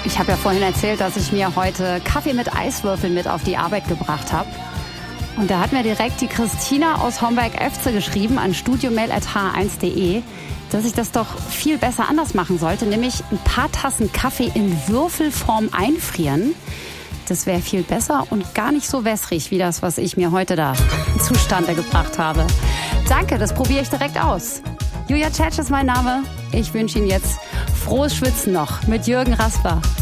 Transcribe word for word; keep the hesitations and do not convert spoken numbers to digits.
Ich habe ja vorhin erzählt, dass ich mir heute Kaffee mit Eiswürfeln mit auf die Arbeit gebracht habe. Und da hat mir direkt die Christina aus Homberg-Efze geschrieben an studiomail at h eins punkt de, dass ich das doch viel besser anders machen sollte, nämlich ein paar Tassen Kaffee in Würfelform einfrieren. Das wäre viel besser und gar nicht so wässrig wie das, was ich mir heute da zustande gebracht habe. Danke, das probiere ich direkt aus. Julia Tschetsch ist mein Name. Ich wünsche Ihnen jetzt frohes Schwitzen noch mit Jürgen Rasper.